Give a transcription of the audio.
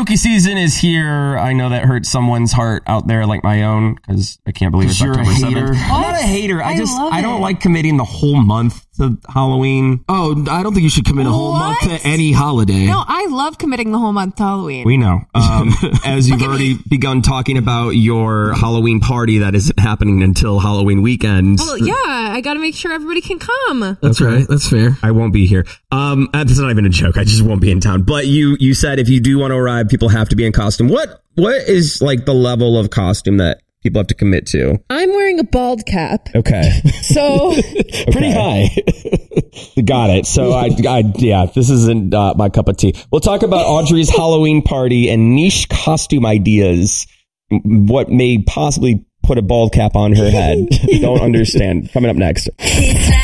spooky season is here. I know that hurts someone's heart out there like my own because I can't believe it's you're October a hater. 7th. I'm not a hater. I don't like committing the whole month to Halloween. Oh, I don't think you should commit a whole month to any holiday. No, I love committing the whole month to Halloween. We know. As you've already begun talking about your Halloween party that isn't happening until Halloween weekend. Well, yeah, I got to make sure everybody can come. That's right. That's fair. I won't be here. That's not even a joke. I just won't be in town. But you said if you do want to arrive, people have to be in costume. What is like the level of costume that people have to commit to? I'm wearing a bald cap. Okay. So pretty high. Got it. So yeah, this isn't my cup of tea. We'll talk about Audrey's Halloween party and niche costume ideas. What may possibly put a bald cap on her head. Don't understand. Coming up next.